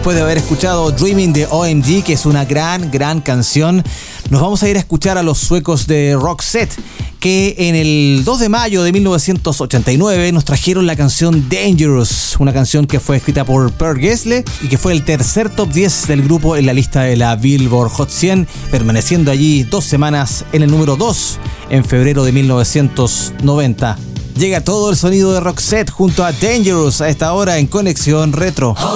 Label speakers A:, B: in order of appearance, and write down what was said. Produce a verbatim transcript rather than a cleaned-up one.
A: después de haber escuchado Dreaming de O M G, que es una gran, gran canción, nos vamos a ir a escuchar a los suecos de Roxette, que en el dos de mayo de mil novecientos ochenta y nueve nos trajeron la canción Dangerous, una canción que fue escrita por Per Gessle y que fue el tercer top diez del grupo en la lista de la Billboard Hot cien, permaneciendo allí dos semanas en el número dos en febrero de mil novecientos noventa. Llega todo el sonido de Roxette junto a Dangerous a esta hora en Conexión Retro.